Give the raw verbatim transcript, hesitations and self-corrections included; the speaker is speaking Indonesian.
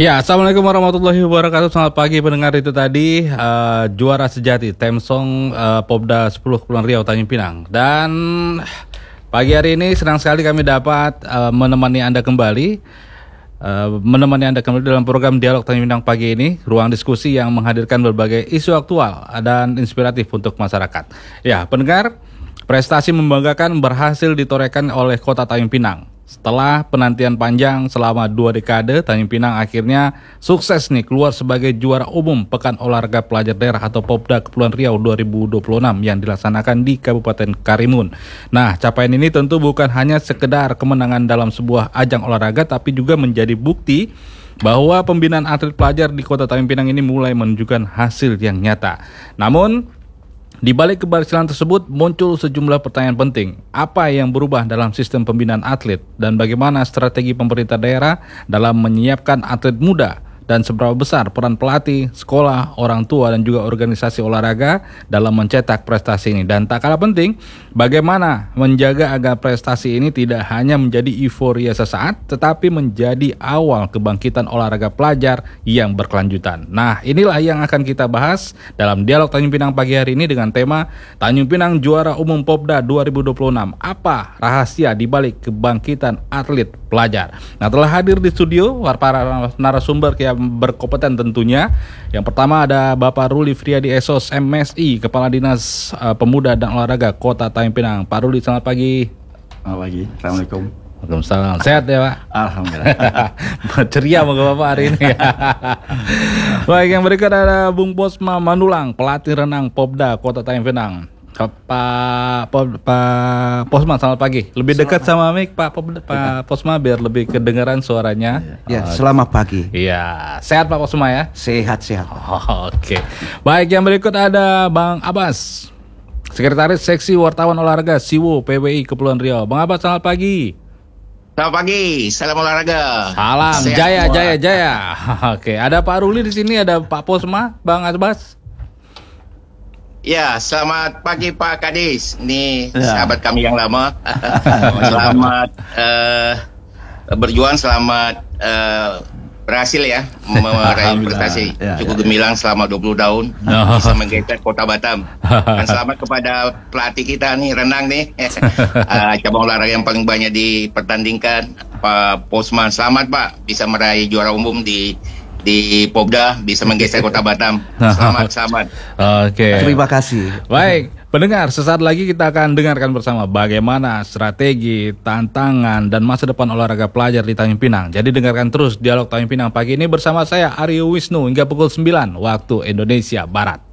Ya, Assalamualaikum warahmatullahi wabarakatuh. Selamat pagi pendengar. Itu tadi uh, juara sejati theme song uh, Popda sepuluh Kepulauan Riau Tanjung Pinang. Dan pagi hari ini senang sekali kami dapat uh, menemani Anda kembali uh, menemani Anda kembali dalam program Dialog Tanjung Pinang pagi ini, ruang diskusi yang menghadirkan berbagai isu aktual dan inspiratif untuk masyarakat. Ya, pendengar, prestasi membanggakan berhasil ditorehkan oleh Kota Tanjung Pinang. Setelah penantian panjang selama dua dekade, Tanjung Pinang akhirnya sukses nih keluar sebagai juara umum Pekan Olahraga Pelajar Daerah atau Popda Kepulauan Riau dua ribu dua puluh enam yang dilaksanakan di Kabupaten Karimun. Nah, capaian ini tentu bukan hanya sekedar kemenangan dalam sebuah ajang olahraga, tapi juga menjadi bukti bahwa pembinaan atlet pelajar di Kota Tanjung Pinang ini mulai menunjukkan hasil yang nyata. Namun, di balik keberhasilan tersebut muncul sejumlah pertanyaan penting. Apa yang berubah dalam sistem pembinaan atlet dan bagaimana strategi pemerintah daerah dalam menyiapkan atlet muda? Dan seberapa besar peran pelatih, sekolah, orang tua, dan juga organisasi olahraga dalam mencetak prestasi ini. Dan tak kalah penting, bagaimana menjaga agar prestasi ini tidak hanya menjadi euforia sesaat, tetapi menjadi awal kebangkitan olahraga pelajar yang berkelanjutan. Nah, inilah yang akan kita bahas dalam Dialog Tanjung Pinang pagi hari ini dengan tema Tanjung Pinang Juara Umum Popda dua ribu dua puluh enam. Apa rahasia di balik kebangkitan atlet pelajar? Nah, telah hadir di studio para narasumber yang berkompeten tentunya. Yang pertama ada Bapak Ruli Friadi S O S M S I, Kepala Dinas uh, Pemuda dan Olahraga Kota Tanjung Pinang. Pak Ruli, selamat pagi. Selamat pagi. Assalamualaikum. Waalaikumsalam. Sehat ya, Pak? Alhamdulillah. Ceria moga Bapak hari ini. Baik, yang berikut ada Bung Posma Manulang, pelatih renang Popda Kota Tanjung Pinang. Pak Pak Posma, selamat pagi. Lebih dekat sama mic Pak Pak Posma biar lebih kedengaran suaranya. Ya, selamat pagi. Iya, sehat Pak Posma ya? Sehat-sehat. Oh, Oke. Okay. Baik, yang berikut ada Bang Abbas, Sekretaris Seksi Wartawan Olahraga Siwo P W I Kepulauan Riau. Bang Abbas, selamat pagi. Selamat pagi, salam olahraga. Salam, sehat jaya, semua. jaya, jaya. Oke, okay. Ada Pak Ruli di sini, ada Pak Posma, Bang Abbas. Ya, selamat pagi Pak Kadis. Ini ya. Sahabat kami yang lama. Selamat uh, berjuang, selamat uh, berhasil ya meraih prestasi ya, cukup ya. gemilang selama dua puluh tahun bisa menggaet Kota Batam. Dan selamat kepada pelatih kita nih renang nih. uh, cabang olahraga yang paling banyak dipertandingkan, Pak Posman. Selamat Pak bisa meraih juara umum di di Popda, bisa menggeser Kota Batam. Selamat, selamat. Oke. Okay. Terima kasih. Baik, pendengar, sesaat lagi kita akan dengarkan bersama bagaimana strategi, tantangan, dan masa depan olahraga pelajar di Tanjung Pinang. Jadi dengarkan terus Dialog Tanjung Pinang pagi ini bersama saya Aryo Wisnu hingga pukul sembilan waktu Indonesia Barat.